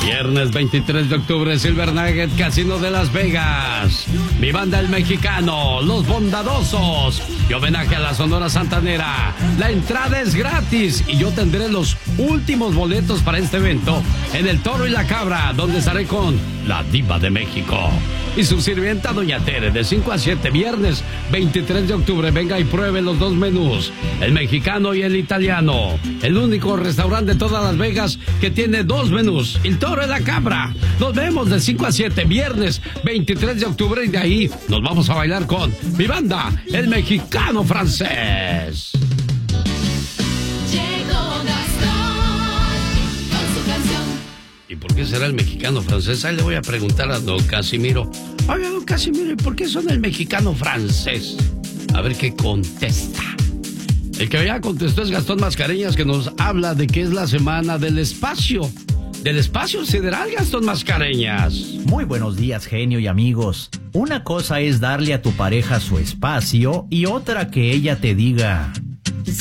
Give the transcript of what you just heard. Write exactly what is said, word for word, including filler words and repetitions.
Viernes veintitrés de octubre, Silver Nugget Casino de Las Vegas. Mi banda El Mexicano, Los Bondadosos. Y homenaje a la Sonora Santanera. La entrada es gratis y yo tendré los últimos boletos para este evento en El Toro y la Cabra, donde estaré con la Diva de México y su sirvienta Doña Tere, de cinco a siete, viernes veintitrés de octubre. Venga y pruebe los dos menús, el mexicano y el italiano. El único restaurante de todas Las Vegas que tiene dos menús, El Toro y la Cabra. Nos vemos de cinco a siete, viernes veintitrés de octubre, y de ahí nos vamos a bailar con mi banda, El Mexicano Francés. ¿Y por qué será el Mexicano Francés? Ahí le voy a preguntar a don Casimiro. Oiga, don Casimiro, ¿y por qué son el Mexicano Francés? A ver qué contesta. El que ya contestó es Gastón Mascareñas, que nos habla de que es la semana del espacio. Del espacio sideral, Gastón Mascareñas. Muy buenos días, genio y amigos. Una cosa es darle a tu pareja su espacio y otra que ella te diga: